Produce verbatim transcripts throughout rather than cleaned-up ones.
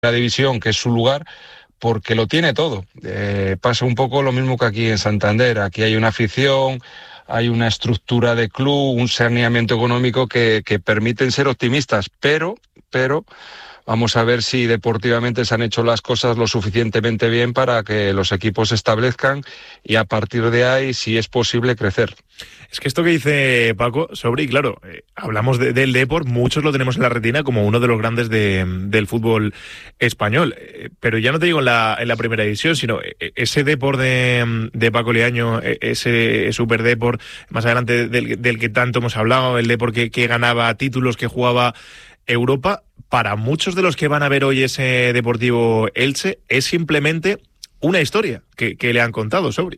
división, que es su lugar, porque lo tiene todo. Eh, pasa un poco lo mismo que aquí en Santander. Aquí hay una afición, hay una estructura de club, un saneamiento económico que, que permiten ser optimistas, pero, pero vamos a ver si deportivamente se han hecho las cosas lo suficientemente bien para que los equipos se establezcan y a partir de ahí, si es posible, crecer. Es que esto que dice Paco, Sobri, claro, eh, hablamos de, del Depor, muchos lo tenemos en la retina como uno de los grandes de, del fútbol español, eh, pero ya no te digo en la, en la primera división, sino eh, ese Depor de, de Paco Leaño, eh, ese Super Depor, más adelante del, del que tanto hemos hablado, el Depor que, que ganaba títulos, que jugaba Europa, para muchos de los que van a ver hoy ese Deportivo Elche, es simplemente una historia que, que le han contado, Sobri.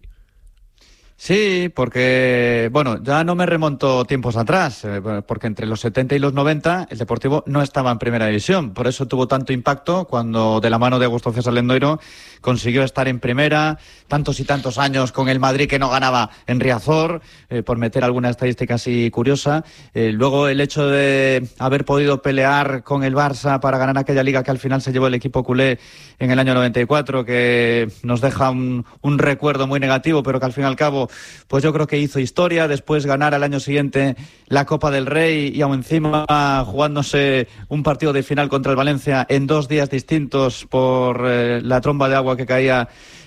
Sí, porque, bueno, ya no me remonto tiempos atrás, eh, porque entre los setenta y los noventa el Deportivo no estaba en primera división. Por eso tuvo tanto impacto cuando, de la mano de Augusto César Lendoiro, consiguió estar en primera, tantos y tantos años con el Madrid que no ganaba en Riazor, eh, por meter alguna estadística así curiosa. Eh, luego el hecho de haber podido pelear con el Barça para ganar aquella liga que al final se llevó el equipo culé en el año noventa y cuatro, que nos deja un, un recuerdo muy negativo, pero que al fin y al cabo, pues yo creo que hizo historia. Después ganar al año siguiente la Copa del Rey y aún encima jugándose un partido de final contra el Valencia en dos días distintos por eh, la tromba de agua que caía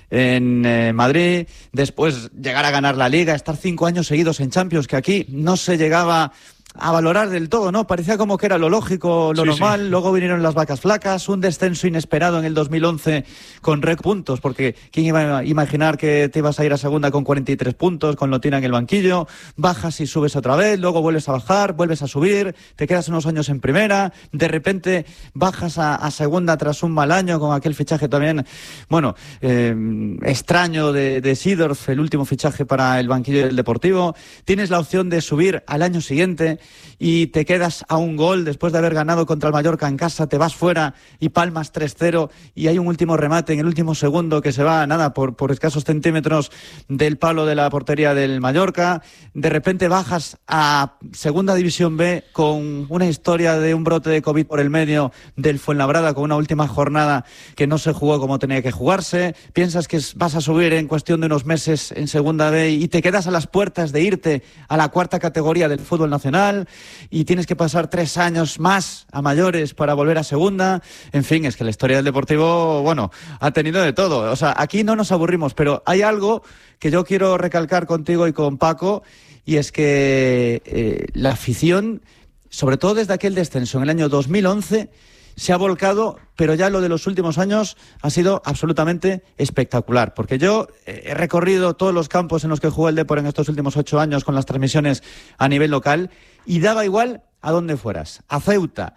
en eh, Madrid. Después llegar a ganar la Liga, estar cinco años seguidos en Champions, que aquí no se llegaba a valorar del todo, ¿no? Parecía como que era lo lógico, lo sí, normal. Sí. Luego vinieron las vacas flacas, un descenso inesperado en el dos mil once con récord puntos, porque ¿quién iba a imaginar que te ibas a ir a segunda con cuarenta y tres puntos, con Lotina en el banquillo? Bajas y subes otra vez, luego vuelves a bajar, vuelves a subir, te quedas unos años en primera, de repente bajas a, a segunda tras un mal año con aquel fichaje también, bueno, eh, extraño de, de Seedorf, el último fichaje para el banquillo del Deportivo. Tienes la opción de subir al año siguiente y te quedas a un gol después de haber ganado contra el Mallorca en casa, te vas fuera y palmas tres cero y hay un último remate en el último segundo que se va nada por, por escasos centímetros del palo de la portería del Mallorca. De repente bajas a Segunda División B con una historia de un brote de COVID por el medio del Fuenlabrada, con una última jornada que no se jugó como tenía que jugarse. Piensas que vas a subir en cuestión de unos meses en Segunda B y te quedas a las puertas de irte a la cuarta categoría del fútbol nacional y tienes que pasar tres años más a mayores para volver a segunda. En fin, es que la historia del Deportivo, bueno, ha tenido de todo. O sea, aquí no nos aburrimos, pero hay algo que yo quiero recalcar contigo y con Paco, y es que eh, la afición, sobre todo desde aquel descenso en el año dos mil once, se ha volcado, pero ya lo de los últimos años ha sido absolutamente espectacular, porque yo he recorrido todos los campos en los que jugó el Depor en estos últimos ocho años con las transmisiones a nivel local, y daba igual a dónde fueras, a Ceuta,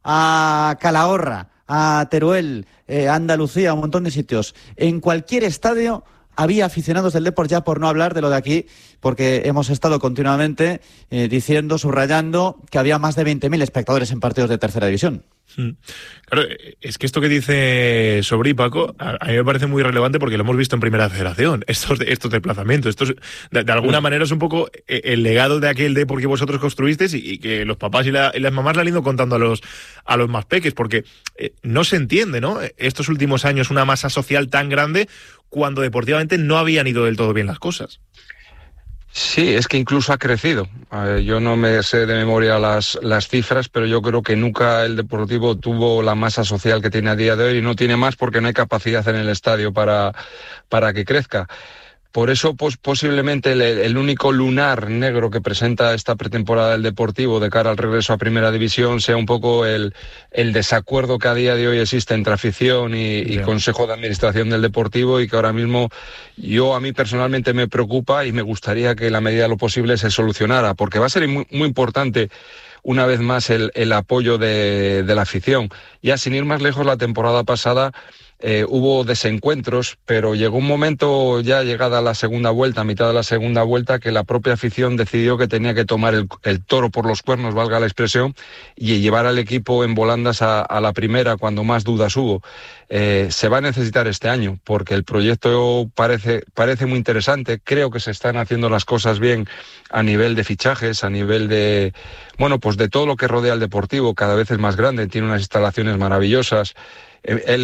a Calahorra, a Teruel, eh, a Andalucía, a un montón de sitios. En cualquier estadio había aficionados del Depor, ya por no hablar de lo de aquí, porque hemos estado continuamente eh, diciendo, subrayando, que había más de veinte mil espectadores en partidos de tercera división. Claro, es que esto que dice Sobri, Paco, a, a mí me parece muy relevante porque lo hemos visto en Primera Federación, estos, estos desplazamientos, estos, de, de alguna manera es un poco el legado de aquel Depor que vosotros construisteis y, y que los papás y, la, y las mamás le han ido contando a los, a los más peques, porque eh, no se entiende, ¿no? Estos últimos años una masa social tan grande cuando deportivamente no habían ido del todo bien las cosas. Sí, es que incluso ha crecido. Eh, yo no me sé de memoria las, las cifras, pero yo creo que nunca el Deportivo tuvo la masa social que tiene a día de hoy y no tiene más porque no hay capacidad en el estadio para, para que crezca. Por eso, pues, posiblemente el, el único lunar negro que presenta esta pretemporada del Deportivo de cara al regreso a Primera División sea un poco el, el desacuerdo que a día de hoy existe entre afición y, y Consejo de Administración del Deportivo, y que ahora mismo yo a mí personalmente me preocupa y me gustaría que en la medida de lo posible se solucionara, porque va a ser muy, muy importante una vez más el, el apoyo de, de la afición. Ya sin ir más lejos, la temporada pasada Eh, hubo desencuentros, pero llegó un momento ya llegada la segunda vuelta, a mitad de la segunda vuelta, que la propia afición decidió que tenía que tomar el, el toro por los cuernos, valga la expresión, y llevar al equipo en volandas a, a la primera cuando más dudas hubo. Eh, se va a necesitar este año, porque el proyecto parece, parece muy interesante. Creo que se están haciendo las cosas bien a nivel de fichajes, a nivel de, bueno, pues de todo lo que rodea al Deportivo. Cada vez es más grande, tiene unas instalaciones maravillosas. el